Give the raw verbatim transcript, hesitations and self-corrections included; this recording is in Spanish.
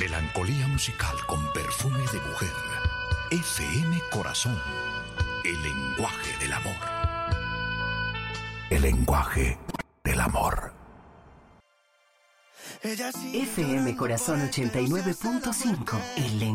Melancolía musical con perfume de mujer. F M Corazón. El lenguaje del amor. El lenguaje del amor. F M Corazón ochenta y nueve punto cinco. El